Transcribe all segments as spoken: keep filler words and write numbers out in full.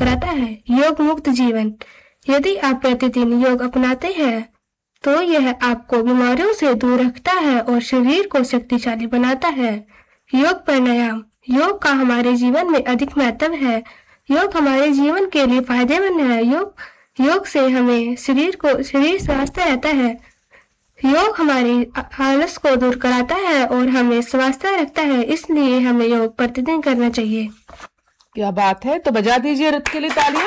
कराता है। योग मुक्त जीवन। यदि आप प्रतिदिन योग अपनाते हैं तो यह आपको बीमारियों से दूर रखता है और शरीर को शक्तिशाली बनाता है। योग प्राणायाम। योग का हमारे जीवन में अधिक महत्व है। योग हमारे जीवन के लिए फायदेमंद है। योग योग से हमें शरीर को शरीर स्वस्थ रहता है। योग हमारी आलस को दूर कराता है और हमें स्वस्थ रखता है, इसलिए हमें योग प्रतिदिन करना चाहिए। क्या बात है, तो बजा दीजिए रुत के लिए तालियां।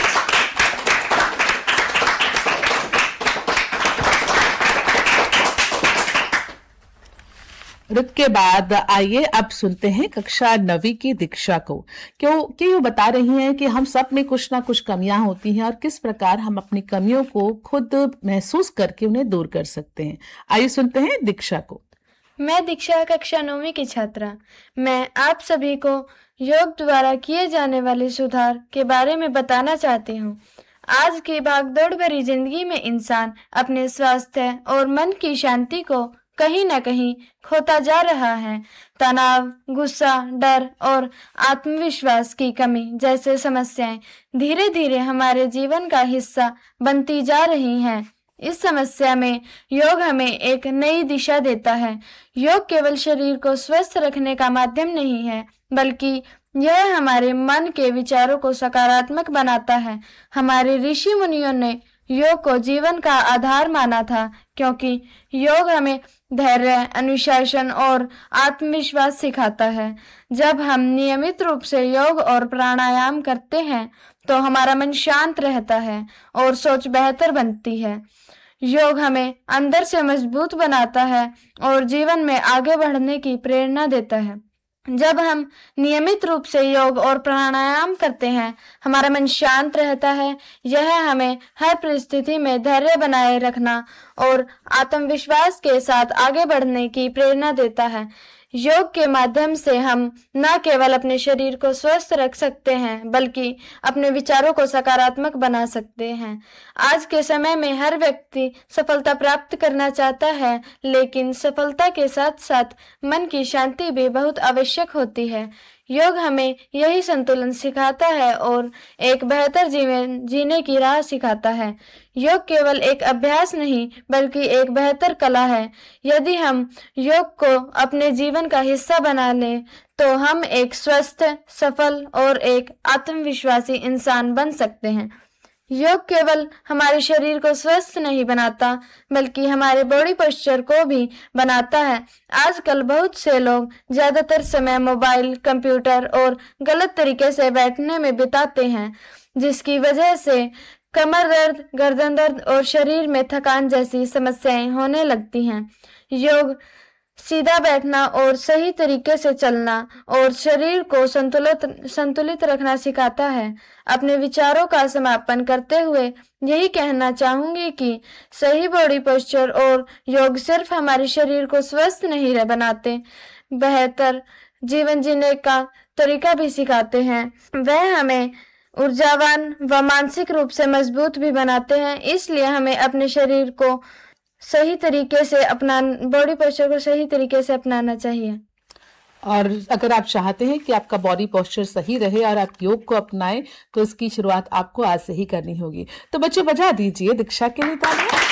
रुत के बाद आइए अब सुनते हैं कक्षा नवी की दीक्षा को, क्यों कि वो बता रही हैं कि हम सब में कुछ ना कुछ कमियां होती हैं और किस प्रकार हम अपनी कमियों को खुद महसूस करके उन्हें दूर कर सकते हैं। आइए सुनते हैं दीक्षा को। मैं दीक्षा कक्षा नौवीं की छात्रा। मैं आप सभी को योग द्वारा किए जाने वाले सुधार के बारे में बताना चाहती हूँ। आज की भागदौड़ भरी जिंदगी में इंसान अपने स्वास्थ्य और मन की शांति को कहीं न कहीं खोता जा रहा है। तनाव, गुस्सा, डर और आत्मविश्वास की कमी जैसे समस्याएं धीरे धीरे हमारे जीवन का हिस्सा बनती जा रही हैं। इस समस्या में योग हमें एक नई दिशा देता है। योग केवल शरीर को स्वस्थ रखने का माध्यम नहीं है, बल्कि यह हमारे मन के विचारों को सकारात्मक बनाता है। हमारे ऋषि मुनियों ने योग को जीवन का आधार माना था, क्योंकि योग हमें धैर्य, अनुशासन और आत्मविश्वास सिखाता है। जब हम नियमित रूप से योग और प्राणायाम करते हैं तो हमारा मन शांत रहता है और सोच बेहतर बनती है। योग हमें अंदर से मजबूत बनाता है और जीवन में आगे बढ़ने की प्रेरणा देता है। जब हम नियमित रूप से योग और प्राणायाम करते हैं, हमारा मन शांत रहता है। यह हमें हर परिस्थिति में धैर्य बनाए रखना और आत्मविश्वास के साथ आगे बढ़ने की प्रेरणा देता है। योग के माध्यम से हम न केवल अपने शरीर को स्वस्थ रख सकते हैं, बल्कि अपने विचारों को सकारात्मक बना सकते हैं। आज के समय में हर व्यक्ति सफलता प्राप्त करना चाहता है, लेकिन सफलता के साथ साथ मन की शांति भी बहुत आवश्यक होती है। योग हमें यही संतुलन सिखाता है और एक बेहतर जीवन जीने की राह सिखाता है। योग केवल एक अभ्यास नहीं, बल्कि एक बेहतर कला है। यदि हम योग को अपने जीवन का हिस्सा बना लें तो हम एक स्वस्थ, सफल और एक आत्मविश्वासी इंसान बन सकते हैं। योग केवल हमारे शरीर को स्वस्थ नहीं बनाता, बल्कि हमारे बॉडी पोस्चर को भी बनाता है। आजकल बहुत से लोग ज्यादातर समय मोबाइल, कंप्यूटर और गलत तरीके से बैठने में बिताते हैं, जिसकी वजह से कमर दर्द, गर्दन दर्द और शरीर में थकान जैसी समस्याएं होने लगती हैं। योग सीधा बैठना और सही तरीके से चलना और शरीर को संतुलित संतुलित रखना सिखाता है। अपने विचारों का समापन करते हुए यही कहना चाहूंगी कि सही बॉडी पोस्चर और योग सिर्फ हमारे शरीर को स्वस्थ नहीं बनाते, बेहतर जीवन जीने का तरीका भी सिखाते हैं। वह हमें ऊर्जावान व मानसिक रूप से मजबूत भी बनाते हैं। इसलिए हमें अपने शरीर को सही तरीके से अपना बॉडी पोस्चर को सही तरीके से अपनाना चाहिए। और अगर आप चाहते हैं कि आपका बॉडी पोस्चर सही रहे और आप योग को अपनाएं, तो इसकी शुरुआत आपको आज से ही करनी होगी। तो बच्चे बजा दीजिए दीक्षा के लिए तालियां।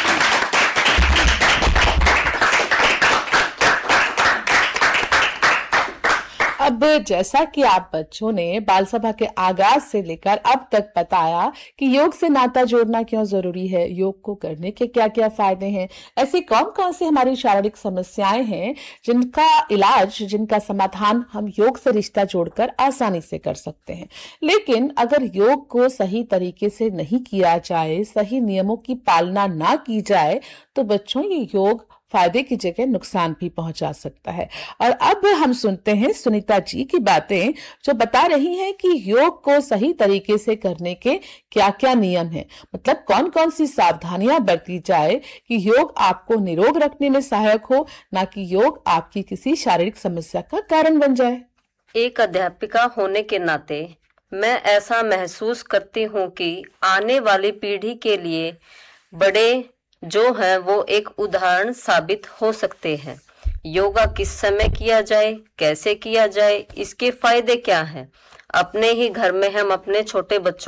अब जैसा कि आप बच्चों ने बाल सभा के आगाज से लेकर अब तक बताया कि योग से नाता जोड़ना क्यों जरूरी है, योग को करने के क्या क्या फायदे हैं, ऐसी कौन कौन सी हमारी शारीरिक समस्याएं हैं जिनका इलाज, जिनका समाधान हम योग से रिश्ता जोड़कर आसानी से कर सकते हैं। लेकिन अगर योग को सही तरीके से नहीं किया जाए, सही नियमों की पालना ना की जाए, तो बच्चों ये योग फायदे की जगह नुकसान भी पहुंचा सकता है। और अब हम सुनते हैं सुनीता जी की बातें, जो बता रही हैं कि योग को सही तरीके से करने के क्या क्या नियम हैं, मतलब कौन कौन सी सावधानियां बरती जाए कि योग आपको निरोग रखने में सहायक हो, ना कि योग आपकी किसी शारीरिक समस्या का कारण बन जाए। एक अध्यापिका होने के नाते मैं ऐसा महसूस करती हूँ कि आने वाली पीढ़ी के लिए बड़े जो है वो एक उदाहरण साबित हो सकते हैं। योगा किस समय किया जाए, कैसे किया जाए, इसके फायदे क्या हैं। अपने ही घर में हम अपने छोटे बच्चों